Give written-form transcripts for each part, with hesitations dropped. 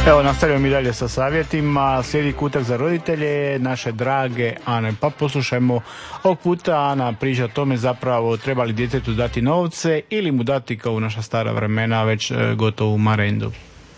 Evo, nastavljamo mi dalje sa savjetima. Slijedi kutak za roditelje naše drage Ane. Pa poslušajmo. Ovog puta Ana priča o tome zapravo treba li djetetu dati novce ili mu dati kao u naša stara vremena već gotovu marendu.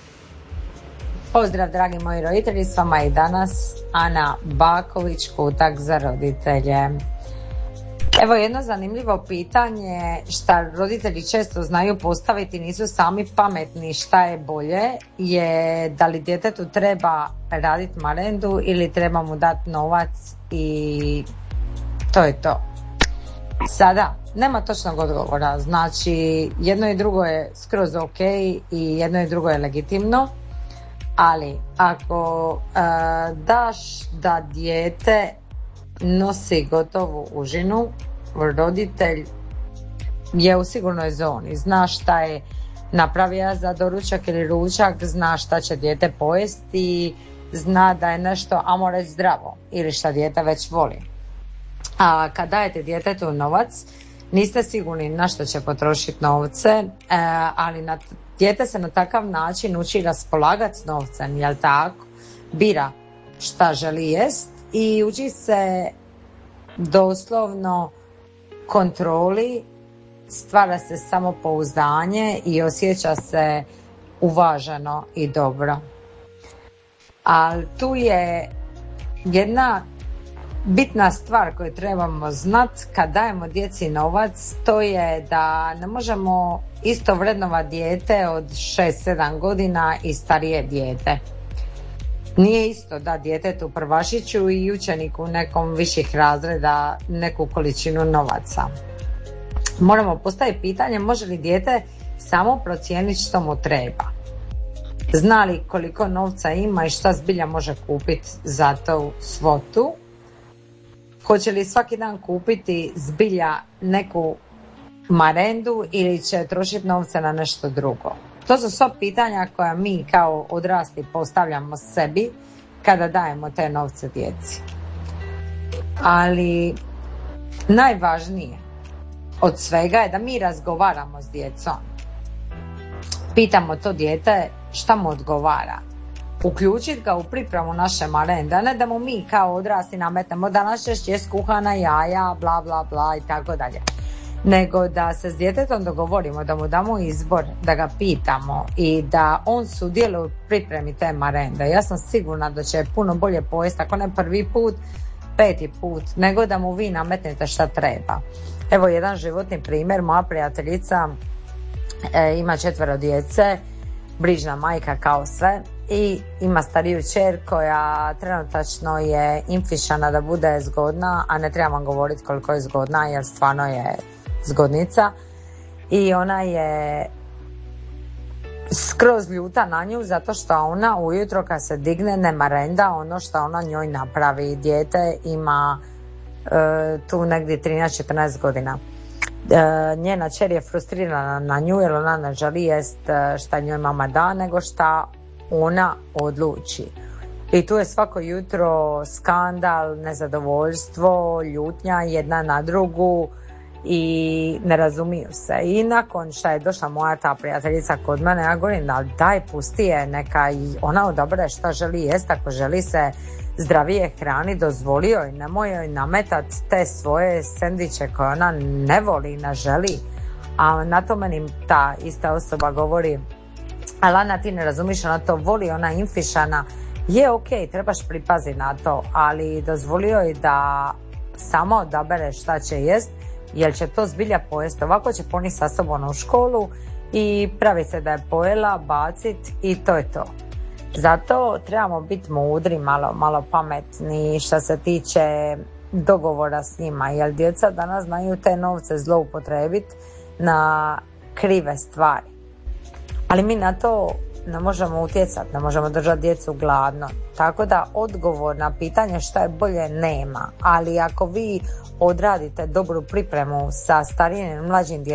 Pozdrav dragi moji roditelji, s vama je i danas Ana Baković, kutak za roditelje. Evo jedno zanimljivo pitanje što roditelji često znaju postaviti, nisu sami pametni šta je bolje, je da li djetetu treba raditi marendu ili treba mu dati novac i to je to. Sada, nema točnog odgovora, znači jedno i drugo je skroz ok i jedno i drugo je legitimno, ali ako daš da dijete nosi gotovu užinu, roditelj je u sigurnoj zoni, zna šta je napravio za doručak ili ručak, zna šta će dijete pojesti, zna da je nešto, ajmo reći, zdravo ili šta dijete već voli. A kad dajete djetetu novac, niste sigurni na što će potrošiti novce, ali dijete se na takav način uči raspolagati s novcem, jel tako? Bira šta želi jest i uči se doslovno kontroli, stvara se samopouzdanje i osjeća se uvaženo i dobro. Ali tu je jedna bitna stvar koju trebamo znati kad dajemo djeci novac, to je da ne možemo isto vrednovati dijete od 6-7 godina i starije dijete. Nije isto da djetetu prvašiću i učeniku nekom viših razreda neku količinu novaca. Moramo postaviti pitanje, može li dijete samo procijeniti što mu treba? Zna li koliko novca ima i šta zbilja može kupiti za tu svotu? Hoće li svaki dan kupiti zbilja neku marendu ili će trošiti novce na nešto drugo? To su sva pitanja koja mi kao odrasli postavljamo sebi kada dajemo te novce djeci. Ali najvažnije od svega je da mi razgovaramo s djecom. Pitamo to dijete šta mu odgovara. Uključiti ga u pripremu naše marende, a ne da mu mi kao odrasli nametnemo danas ćeš jest kuhana jaja, bla bla bla i tako dalje. Nego da se s djetetom dogovorimo, da mu damo izbor, da ga pitamo i da on sudjeluje u pripremi te marende. Ja sam sigurna da će puno bolje pojesti, ako ne prvi put, 5. put, nego da mu vi nametnete šta treba. Evo jedan životni primjer, moja prijateljica ima 4 djece, brižna majka kao sve i ima stariju kćer koja trenutačno je infišana da bude zgodna, a ne treba vam govoriti koliko je zgodna jer stvarno je zgodnica i ona je skroz ljuta na nju zato što ona ujutro kad se digne ne marenda ono što ona njoj napravi. Dijete ima tu negdje 13-14 godina. Njena kćer je frustrirana na nju jer ona ne želi jest šta njoj mama da nego šta ona odluči. I tu je svako jutro skandal, nezadovoljstvo, ljutnja jedna na drugu i ne razumiju se. I nakon što je došla moja ta prijateljica kod mene, ja govorim da daj pusti je, neka i ona odabere šta želi jest, ako želi se zdravije hrani, dozvolio joj, nemoj joj nametat te svoje sendviče koje ona ne voli, ne želi. A na to meni ta ista osoba govori, Alana ti ne razumiš, ona to voli, ona infišana, je ok, trebaš pripaziti na to, ali dozvolio joj da samo odabere šta će jest, jer će to zbilja pojesti. Ovako će poniti sa sobom u školu i pravi se da je pojela, bacit i to je to. Zato trebamo biti mudri, malo pametni što se tiče dogovora s njima, jer djeca danas znaju te novce zloupotrebiti na krive stvari. Ali mi na to ne možemo utjecati, ne možemo držati djecu gladno. Tako da odgovor na pitanje šta je bolje nema. Ali ako vi odradite dobru pripremu sa starijim i mlađim djecom,